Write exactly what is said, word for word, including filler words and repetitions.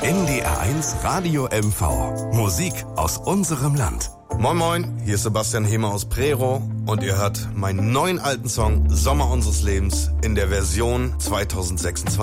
N D R eins Radio M V. Musik aus unserem Land. Moin Moin, hier ist Sebastian Hehmer aus Prero und ihr hört meinen neuen alten Song Sommer unseres Lebens in der Version zweitausendsechsundzwanzig.